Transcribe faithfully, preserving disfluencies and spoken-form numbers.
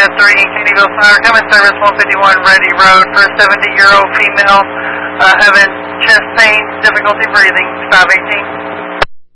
United three, Candyville Fire, coming service one fifty-one Ready Road for a seventy-year-old female uh, having chest pain, difficulty breathing, five eighteen.